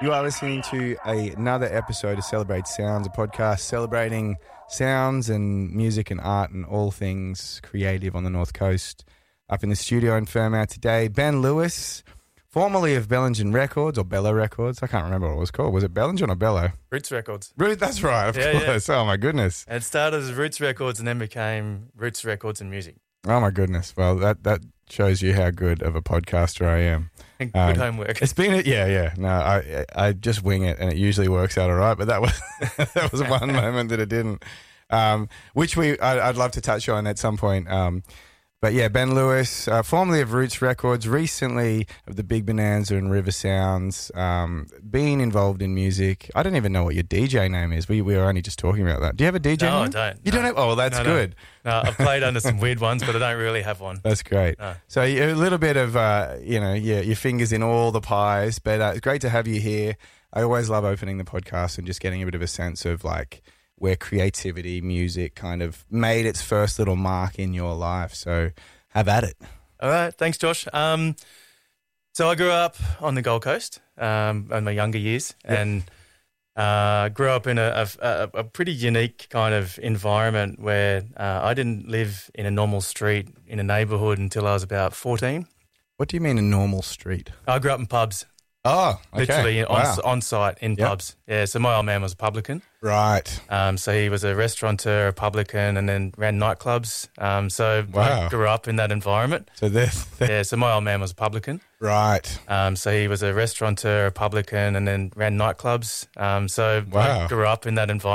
You are listening to another episode of Celebrate Sounds, a podcast celebrating sounds and music and art and all things creative on the North Coast. Up in the studio in Fairmount today, Ben Lewis, formerly of Bellingen Records or Bello Records. I can't remember what it was called. Was it Bellingen or Bello? Roots Records. That's right, of course. Yeah. Oh, my goodness. It started as Roots Records and then became Roots Records and Music. Oh, my goodness. Well, that shows you how good of a podcaster I am. Good homework. It's been No, I just wing it, and it usually works out all right. But that was that was one moment that it didn't, which I'd love to touch on at some point. But yeah, Ben Lewis, formerly of Roots Records, recently of the Big Bonanza and River Sounds, being involved in music. I don't even know what your DJ name is. We were only just talking about that. Do you have a DJ name? No, I don't. You don't have? Oh, well, that's good. No, I've played under some weird ones, but I don't really have one. That's great. No. So a little bit of, your fingers in all the pies, but it's great to have you here. I always love opening the podcast and just getting a bit of a sense of like where creativity, music kind of made its first little mark in your life. So have at it. All right. Thanks, Josh. So I grew up on the Gold Coast in my younger years and grew up in a pretty unique kind of environment where I didn't live in a normal street in a neighbourhood until I was about 14. What do you mean a normal street? I grew up in pubs. Oh, okay. Literally Wow. on site in pubs. Yeah, so my old man was a publican. Right. So he was a restaurateur, a publican, and then ran nightclubs. So Wow. I grew up in that environment. So Yeah, so my old man was a publican. right. So he was a restaurateur, a publican, and then ran nightclubs. So Wow. I grew up in that environment.